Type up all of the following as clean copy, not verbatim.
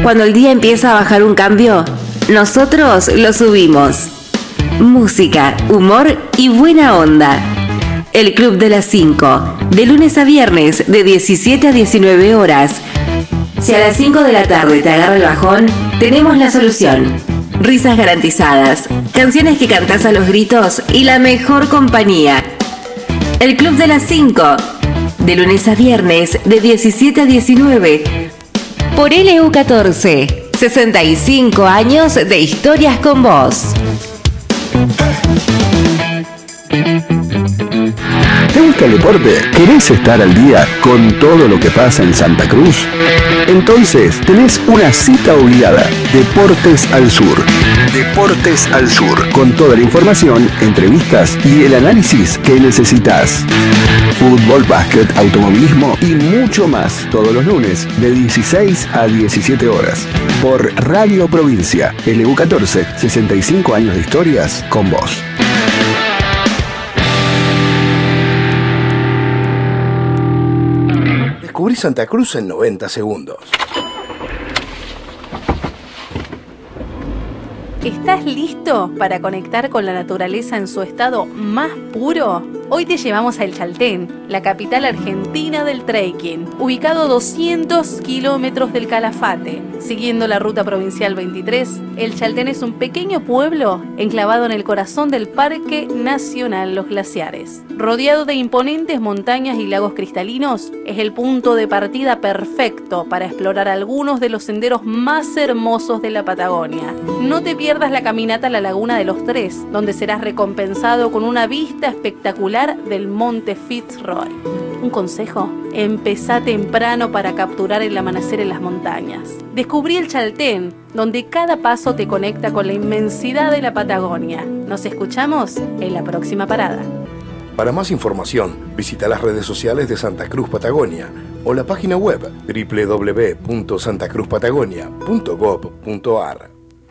Cuando el día empieza a bajar un cambio, nosotros lo subimos. Música, humor y buena onda. El Club de las 5, de lunes a viernes, de 17 a 19 horas. Si a las 5 de la tarde te agarra el bajón, tenemos la solución. Risas garantizadas, canciones que cantás a los gritos y la mejor compañía. El Club de las 5, de lunes a viernes, de 17 a 19, por LU14, 65 años de historias con vos. ¿Te gusta el deporte? ¿Querés estar al día con todo lo que pasa en Santa Cruz? Entonces tenés una cita obligada. Deportes al Sur. Deportes al Sur. Con toda la información, entrevistas y el análisis que necesitas. Fútbol, básquet, automovilismo y mucho más. Todos los lunes de 16 a 17 horas. Por Radio Provincia. LU14, 65 años de historias con vos. Descubrí Santa Cruz en 90 segundos. ¿Estás listo para conectar con la naturaleza en su estado más puro? Hoy te llevamos a El Chaltén, la capital argentina del trekking, ubicado a 200 kilómetros del Calafate. Siguiendo la ruta provincial 23, El Chaltén es un pequeño pueblo enclavado en el corazón del Parque Nacional Los Glaciares. Rodeado de imponentes montañas y lagos cristalinos, es el punto de partida perfecto para explorar algunos de los senderos más hermosos de la Patagonia. No te pierdas la caminata a la Laguna de los Tres, donde serás recompensado con una vista espectacular del Monte Fitzroy. Un consejo: empezá temprano para capturar el amanecer en las montañas. Descubrí El Chaltén, donde cada paso te conecta con la inmensidad de la Patagonia. Nos escuchamos en la próxima parada. Para más información, visita las redes sociales de Santa Cruz Patagonia o la página web www.santacruzpatagonia.gov.ar.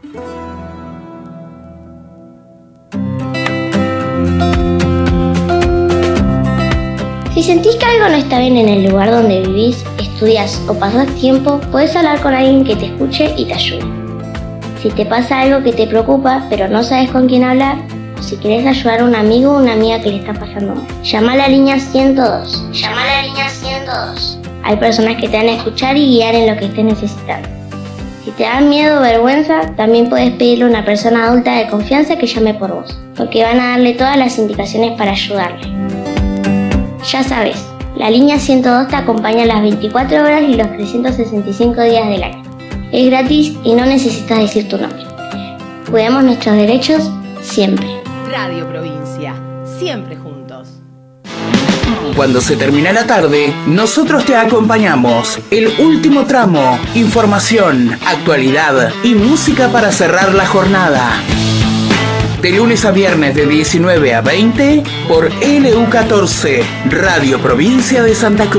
Si sentís que algo no está bien en el lugar donde vivís, estudias o pasás tiempo, podés hablar con alguien que te escuche y te ayude. Si te pasa algo que te preocupa, pero no sabes con quién hablar, o si querés ayudar a un amigo o una amiga que le está pasando mal, llama a la línea 102. Llama a la línea 102. Hay personas que te van a escuchar y guiar en lo que estés necesitando. Si te da miedo o vergüenza, también puedes pedirle a una persona adulta de confianza que llame por vos, porque van a darle todas las indicaciones para ayudarle. Ya sabes, la línea 102 te acompaña las 24 horas y los 365 días del año. Es gratis y no necesitas decir tu nombre. Cuidamos nuestros derechos siempre. Radio Provincia, siempre juntos. Cuando se termina la tarde, nosotros te acompañamos. El último tramo, información, actualidad y música para cerrar la jornada. De lunes a viernes de 19 a 20 por LU14, Radio Provincia de Santa Cruz.